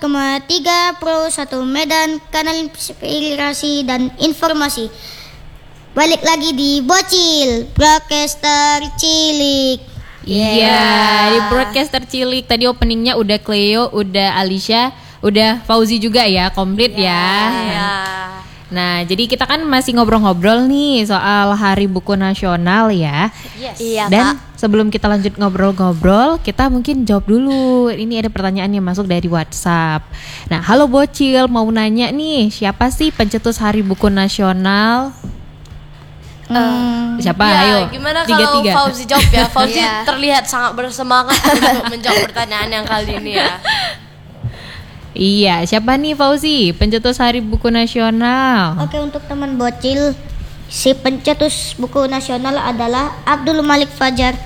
104,3 Pro 1 Medan, kanal inspirasi dan informasi. Balik lagi di Bocil, broadcaster cilik. Iya, di broadcaster cilik. Tadi openingnya udah Cleo, udah Alicia, udah Fauzi juga ya, komplit ya. Nah, jadi kita kan masih ngobrol-ngobrol nih soal Hari Buku Nasional ya. Iya, Dan Kak. sebelum kita lanjut ngobrol-ngobrol, kita mungkin jawab dulu. Ini ada pertanyaan yang masuk dari WhatsApp. Nah, halo Bocil, mau nanya nih, siapa sih pencetus Hari Buku Nasional? Siapa? Ya, Ayo. gimana Tiga. kalau Fauzi jawab ya? Fauzi Iya. terlihat sangat bersemangat untuk menjawab pertanyaan yang kali ini ya. Iya, siapa nih Fauzi, pencetus Hari Buku Nasional? Oke, untuk teman Bocil, si pencetus buku nasional adalah Abdul Malik Fajar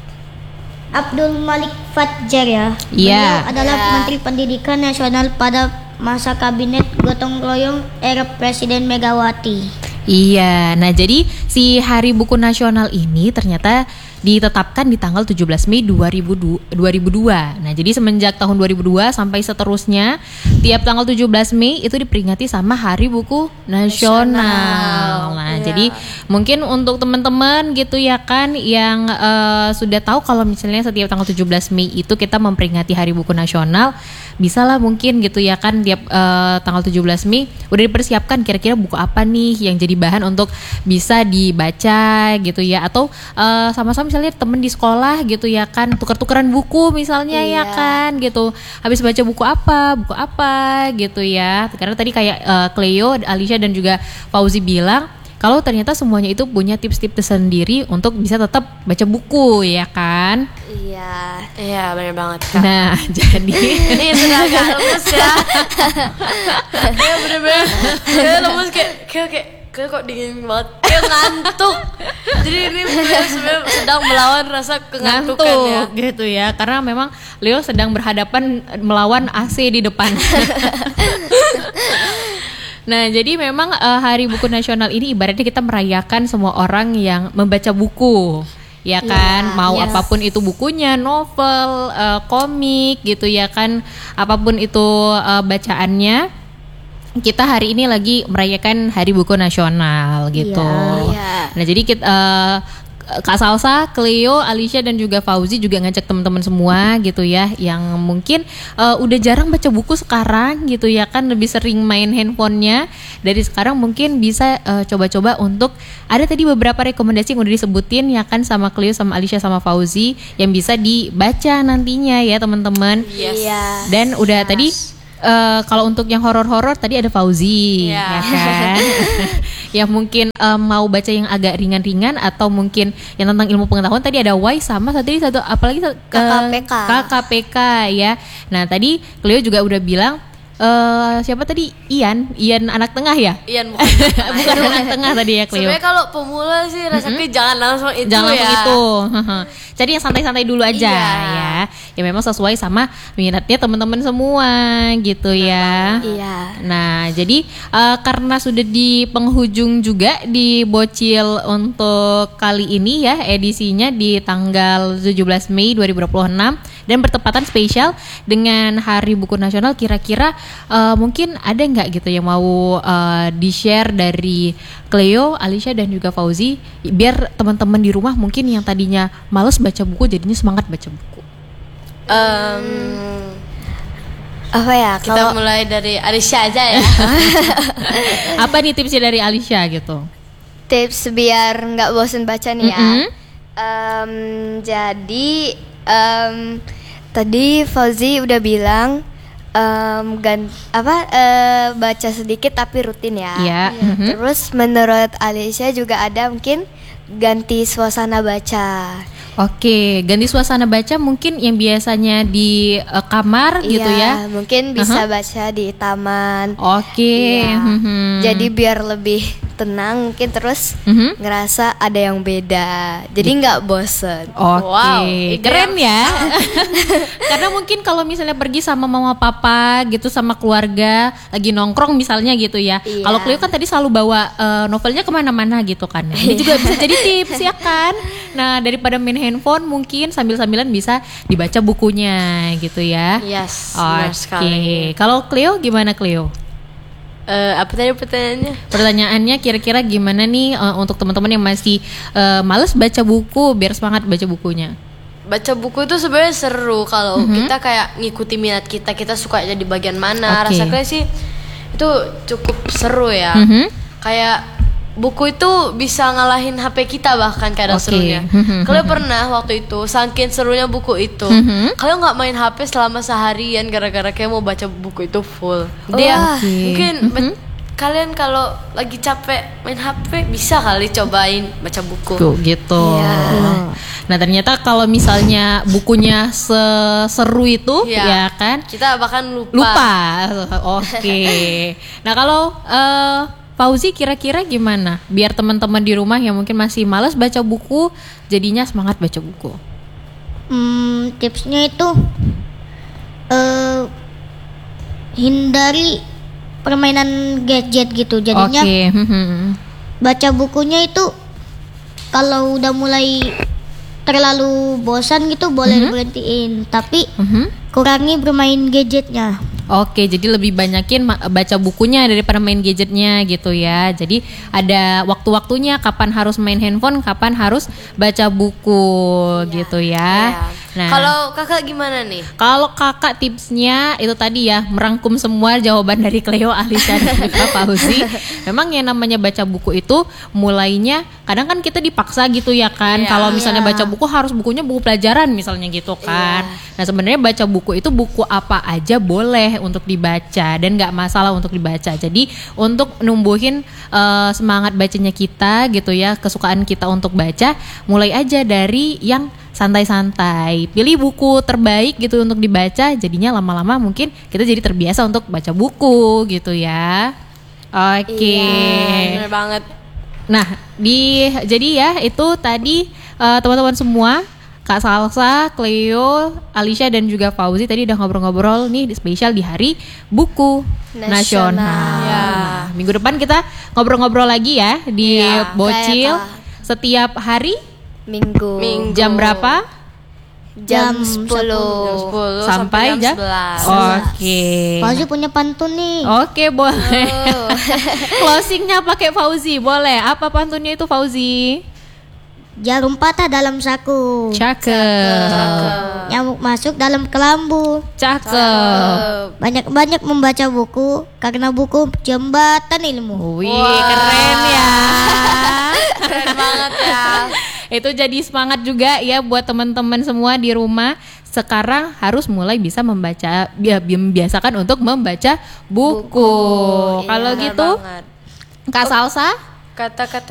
ya. Iya. Beliau adalah Menteri Pendidikan Nasional pada masa kabinet gotong royong era Presiden Megawati. Iya, nah jadi si Hari Buku Nasional ini ternyata ditetapkan di tanggal 17 Mei 2002. Nah jadi semenjak tahun 2002 sampai seterusnya, tiap tanggal 17 Mei itu diperingati sama Hari Buku Nasional. Nah jadi mungkin untuk teman-teman gitu ya kan yang sudah tahu kalau misalnya setiap tanggal 17 Mei itu kita memperingati Hari Buku Nasional, bisa lah mungkin gitu ya kan tiap tanggal 17 Mei udah dipersiapkan kira-kira buku apa nih yang jadi bahan untuk bisa dibaca gitu ya, atau sama-sama misalnya temen di sekolah gitu ya kan tuker-tukeran buku misalnya ya kan gitu, habis baca buku apa gitu ya, karena tadi kayak Cleo, Alicia dan juga Fauzi bilang kalau ternyata semuanya itu punya tips-tips tersendiri untuk bisa tetap baca buku ya kan. Iya benar banget Kak. Nah jadi Ini sudah agak lemes ya. Iya bener-bener lemes kayak kok dingin banget, kayak ngantuk. Jadi ini sebenarnya sedang melawan rasa kengantukan ya. gitu ya, karena memang Leo sedang berhadapan melawan AC di depan. Nah jadi memang Hari Buku Nasional ini ibaratnya kita merayakan semua orang yang membaca buku ya kan, mau apapun itu bukunya, novel, komik gitu ya kan, apapun itu bacaannya, kita hari ini lagi merayakan Hari Buku Nasional gitu. Nah jadi kita Kak Salsa, Cleo, Alicia dan juga Fauzi juga ngajak teman-teman semua gitu ya yang mungkin udah jarang baca buku sekarang gitu ya kan, lebih sering main handphonenya. Dari sekarang mungkin bisa coba-coba untuk ada tadi beberapa rekomendasi yang udah disebutin ya kan sama Cleo, sama Alicia, sama Fauzi yang bisa dibaca nantinya ya teman-teman. Dan udah tadi kalau untuk yang horor-horor tadi ada Fauzi ya kan. Yang mungkin mau baca yang agak ringan-ringan atau mungkin yang tentang ilmu pengetahuan tadi ada Y sama satu apalagi KKPK ya. Nah tadi Cleo juga udah bilang siapa tadi, Ian anak tengah ya? Ian bukan anak tengah tadi ya Cleo. Sebenarnya kalau pemula sih rasanya jangan langsung itu Jadi yang santai-santai dulu aja ya. Ya memang sesuai sama minatnya teman-teman semua gitu ya. Nah, jadi karena sudah di penghujung juga di Bocil untuk kali ini ya, edisinya di tanggal 17 Mei 2026 dan bertepatan spesial dengan Hari Buku Nasional, kira-kira mungkin ada nggak gitu yang mau di-share dari Cleo, Alicia dan juga Fauzi biar teman-teman di rumah mungkin yang tadinya males baca buku jadinya semangat baca buku. Apa ya? Kita mulai dari Alicia aja ya. Apa nih tipsnya dari Alicia gitu? Tips biar nggak bosen baca nih ya. Jadi tadi Fauzi udah bilang baca sedikit tapi rutin ya. Terus menurut Alicia juga ada mungkin ganti suasana baca. Oke, ganti suasana baca mungkin yang biasanya di kamar gitu ya. Mungkin bisa baca di taman. Oke. Jadi biar lebih tenang mungkin, terus Mhm. ngerasa ada yang beda, jadi nggak bosen. Oke, Wow, ide keren yang ya. Karena mungkin kalau misalnya pergi sama mama papa gitu, sama keluarga, lagi nongkrong misalnya gitu ya. Iya. Kalau Cleo kan tadi selalu bawa novelnya kemana-mana gitu kan. Nah, ini juga bisa jadi tips ya kan. Nah, daripada main handphone mungkin sambil-sambilan bisa dibaca bukunya gitu ya. Yes, benar sekali. Oke, kalau Cleo gimana Cleo? Apa tadi pertanyaannya? Pertanyaannya kira-kira gimana nih untuk teman-teman yang masih males baca buku biar semangat baca bukunya? Baca buku itu sebenarnya seru kalau kita kayak ngikuti minat kita, kita suka jadi bagian mana. Oke. Rasanya sih itu cukup seru ya. Mhm. Kayak buku itu bisa ngalahin HP kita bahkan kadang Oke. serunya. Kalian pernah waktu itu saking serunya buku itu, kalian nggak main HP selama seharian gara-gara kayak mau baca buku itu full. Dia Wah. mungkin kalian kalau lagi capek main HP bisa kali cobain baca buku. Tuh, gitu. Nah, ternyata kalau misalnya bukunya seru itu Iya. ya kan Kita bahkan lupa. Oke. Nah, kalau Fauzi kira-kira gimana biar teman-teman di rumah yang mungkin masih malas baca buku jadinya semangat baca buku? Tipsnya itu hindari permainan gadget gitu. Jadinya Oke. baca bukunya itu kalau udah mulai terlalu bosan gitu boleh berhentiin, tapi kurangi bermain gadgetnya. Oke, jadi lebih banyakin baca bukunya daripada main gadgetnya gitu ya. Jadi ada waktu-waktunya kapan harus main handphone, kapan harus baca buku gitu ya. Iya. Nah, Kalau kakak gimana nih? kalau kakak tipsnya itu tadi ya merangkum semua jawaban dari Cleo, Alisha dan juga Fauzi. Memang yang namanya baca buku itu mulainya kadang kan kita dipaksa gitu ya kan. Iya. Kalau misalnya baca buku harus bukunya buku pelajaran misalnya gitu kan. Nah, sebenarnya baca buku itu buku apa aja boleh untuk dibaca dan nggak masalah untuk dibaca. Jadi untuk numbuhin semangat bacanya kita gitu ya, kesukaan kita untuk baca, mulai aja dari yang santai-santai. Pilih buku terbaik gitu untuk dibaca, jadinya lama-lama mungkin kita jadi terbiasa untuk baca buku gitu ya. Oke. Bener banget. Nah, jadi ya itu tadi teman-teman semua, Kak Salsa, Cleo, Alisha dan juga Fauzi tadi udah ngobrol-ngobrol nih di spesial di Hari Buku Nasional. Ya. Nah, minggu depan kita ngobrol-ngobrol lagi ya di Iya, Bocil kayak setiap hari Minggu. jam berapa? Jam Jam 10. 10 Sampai jam 11. Oke. Fauzi punya pantun nih. Oke, boleh. Closingnya pakai Fauzi, boleh. Apa pantunnya itu Fauzi? Jarum patah dalam saku, Cakep. nyamuk masuk dalam kelambu. Cakep. Banyak-banyak membaca buku karena buku jembatan ilmu. Wih, keren ya. Keren banget ya. Itu jadi semangat juga ya buat teman-teman semua di rumah. Sekarang harus mulai bisa membaca, membiasakan untuk membaca buku. Kalau Bener gitu, banget. Kak Salsa? Kata-kata